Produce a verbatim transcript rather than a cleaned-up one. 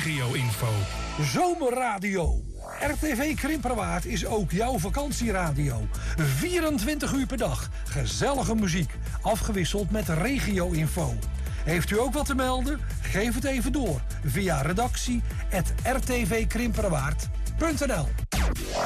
regio-info. Zomerradio. R T V Krimperwaard is ook jouw vakantieradio. vierentwintig uur per dag. Gezellige muziek. Afgewisseld met regio-info. Heeft u ook wat te melden? Geef het even door. Via redactie at r t v krimperwaard punt n l.